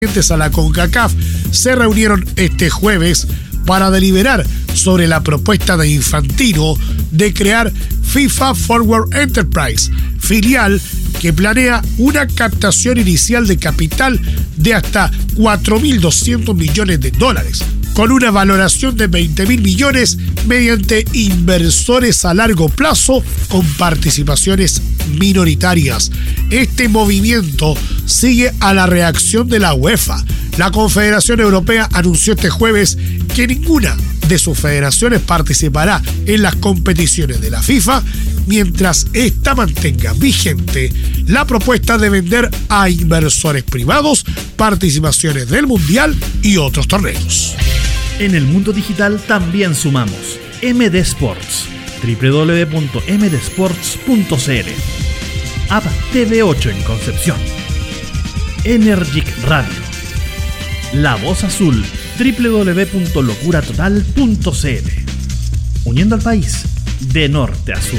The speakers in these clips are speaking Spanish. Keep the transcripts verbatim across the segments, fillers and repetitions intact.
a la CONCACAF se reunieron este jueves para deliberar sobre la propuesta de Infantino de crear FIFA Forward Enterprise, filial que planea una captación inicial de capital de hasta cuatro mil doscientos millones de dólares, con una valoración de veinte mil millones mediante inversores a largo plazo con participaciones minoritarias. Este movimiento sigue a la reacción de la UEFA. La Confederación Europea anunció este jueves que ninguna de sus federaciones participará en las competiciones de la FIFA mientras ésta mantenga vigente la propuesta de vender a inversores privados participaciones del Mundial y otros torneos. En el mundo digital también sumamos M D Sports, doble u doble u doble u punto m d sports punto c l, App T V ocho en Concepción, Energic Radio, La Voz Azul, doble u doble u doble u punto locura total punto c l, uniendo al país de norte a sur.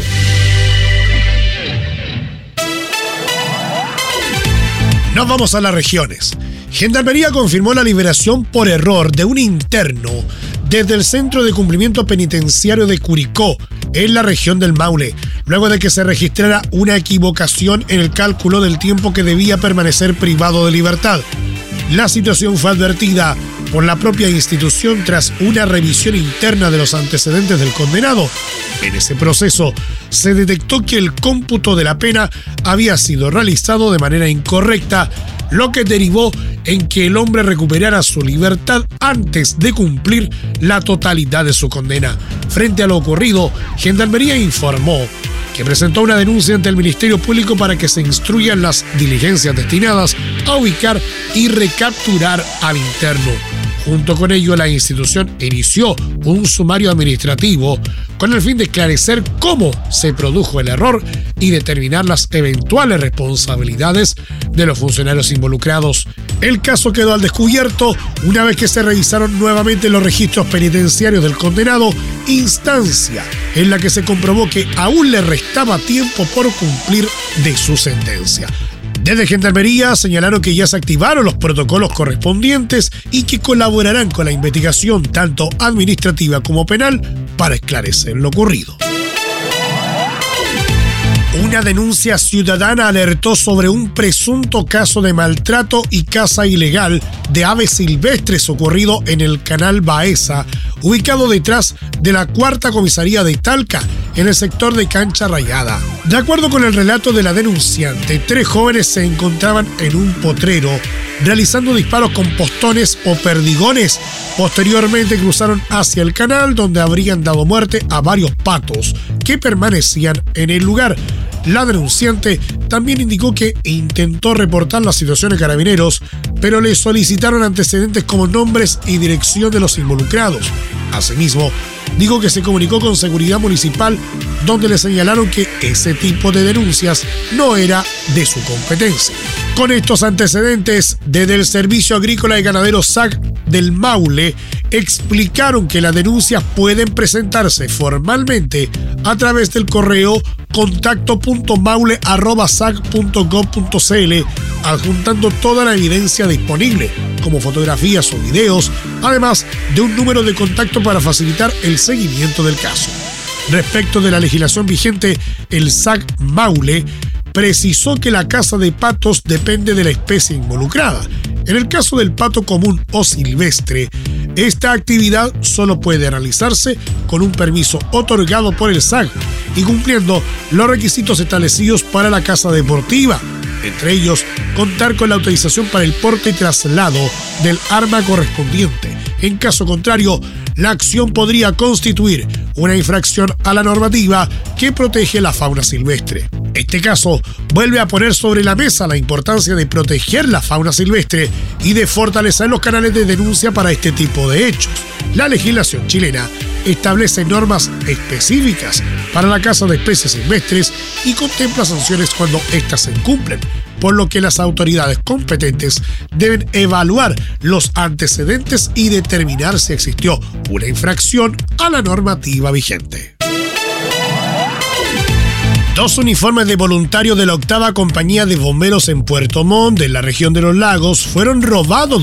Nos vamos a las regiones. Gendarmería confirmó la liberación por error de un interno desde el Centro de Cumplimiento Penitenciario de Curicó, en la región del Maule, luego de que se registrara una equivocación en el cálculo del tiempo que debía permanecer privado de libertad. La situación fue advertida por la propia institución tras una revisión interna de los antecedentes del condenado. En ese proceso se detectó que el cómputo de la pena había sido realizado de manera incorrecta, lo que derivó en que el hombre recuperara su libertad antes de cumplir la totalidad de su condena. Frente a lo ocurrido, Gendarmería informó que presentó una denuncia ante el Ministerio Público para que se instruyan las diligencias destinadas a ubicar y recapturar al interno. Junto con ello, la institución inició un sumario administrativo con el fin de esclarecer cómo se produjo el error y determinar las eventuales responsabilidades de los funcionarios involucrados. El caso quedó al descubierto una vez que se revisaron nuevamente los registros penitenciarios del condenado, instancia en la que se comprobó que aún le restaba tiempo por cumplir de su sentencia. Desde Gendarmería señalaron que ya se activaron los protocolos correspondientes y que colaborarán con la investigación tanto administrativa como penal para esclarecer lo ocurrido. Una denuncia ciudadana alertó sobre un presunto caso de maltrato y caza ilegal de aves silvestres ocurrido en el canal Baeza, ubicado detrás de la cuarta comisaría de Talca, en el sector de Cancha Rayada. De acuerdo con el relato de la denunciante, tres jóvenes se encontraban en un potrero realizando disparos con postones o perdigones. Posteriormente cruzaron hacia el canal, donde habrían dado muerte a varios patos que permanecían en el lugar. La denunciante también indicó que intentó reportar la situación a Carabineros, pero le solicitaron antecedentes como nombres y dirección de los involucrados. Asimismo, dijo que se comunicó con Seguridad Municipal, donde le señalaron que ese tipo de denuncias no era de su competencia. Con estos antecedentes, desde el Servicio Agrícola y Ganadero S A C del Maule, explicaron que las denuncias pueden presentarse formalmente a través del correo contacto punto maule arroba sac punto gob punto c l, adjuntando toda la evidencia disponible, como fotografías o videos, además de un número de contacto para facilitar el seguimiento del caso. Respecto de la legislación vigente, el S A C Maule precisó que la caza de patos depende de la especie involucrada. En el caso del pato común o silvestre, esta actividad solo puede realizarse con un permiso otorgado por el S A C y cumpliendo los requisitos establecidos para la caza deportiva, entre ellos contar con la autorización para el porte y traslado del arma correspondiente. En caso contrario, la acción podría constituir una infracción a la normativa que protege la fauna silvestre. Este caso vuelve a poner sobre la mesa la importancia de proteger la fauna silvestre y de fortalecer los canales de denuncia para este tipo de hechos. La legislación chilena establece normas específicas para la caza de especies silvestres y contempla sanciones cuando éstas se incumplen, por lo que las autoridades competentes deben evaluar los antecedentes y determinar si existió una infracción a la normativa vigente. Dos uniformes de voluntarios de la octava Compañía de Bomberos en Puerto Montt, en la región de Los Lagos, fueron robados